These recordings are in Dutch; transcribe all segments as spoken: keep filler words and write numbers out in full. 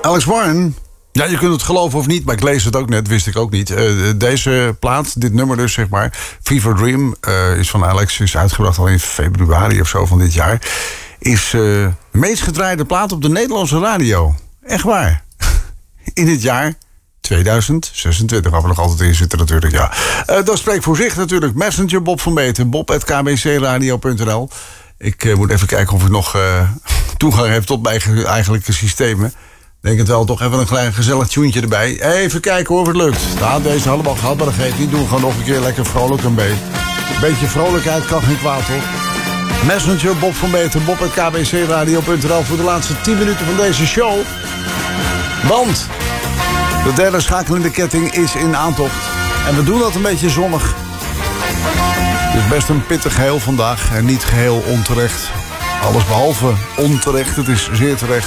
Alex Warren. Ja, je kunt het geloven of niet, maar ik lees het ook net, wist ik ook niet. Uh, deze plaat, dit nummer dus, zeg maar, Fever Dream, uh, is van Alex, is uitgebracht al in februari of zo van dit jaar. Is uh, de meest gedraaide plaat op de Nederlandse radio. Echt waar. In het jaar tweeduizend zesentwintig, waar we nog altijd in zitten natuurlijk, ja. Uh, dat spreekt voor zich natuurlijk. Messenger Bob van Beeten, bob at k b c radio punt n l. Ik uh, moet even kijken of ik nog uh, toegang heb tot mijn eigenlijke systemen. Denk het wel, toch even een klein gezellig tuentje erbij. Even kijken of het lukt. Nou, deze allemaal gehad, maar dat geeft niet. Doen we gewoon nog een keer lekker vrolijk een beetje. Een beetje vrolijkheid kan geen kwaad, hoor. Messenger Bob van Beeten, bob at k b c radio punt n l voor de laatste tien minuten van deze show. Want de derde schakel in de ketting is in aantocht. En we doen dat een beetje zonnig. Het is best een pittig geheel vandaag en niet geheel onterecht. Alles behalve onterecht, het is zeer terecht.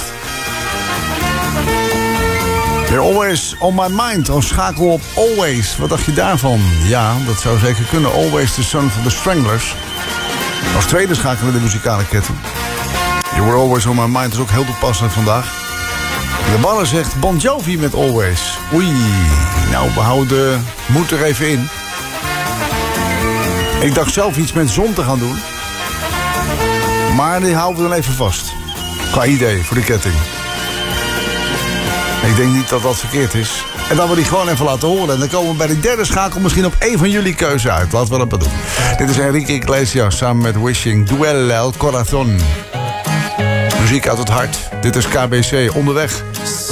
You're always on my mind. Oh, schakel op Always. Wat dacht je daarvan? Ja, dat zou zeker kunnen. Always the Son van the Stranglers. Als tweede schakel in de muzikale ketting. You were always on my mind is ook heel toepasselijk vandaag. De baller zegt Bon Jovi met Always. Oei, nou we houden de moed er even in. Ik dacht zelf iets met zon te gaan doen. Maar die houden we dan even vast. Qua idee voor de ketting. Ik denk niet dat dat verkeerd is. En dan wil die gewoon even laten horen. En dan komen we bij de derde schakel misschien op één van jullie keuze uit. Laten we dat maar doen. Dit is Enrique Iglesias samen met Wishing. Duele el Corazón. Muziek uit het hart. Dit is K B C onderweg.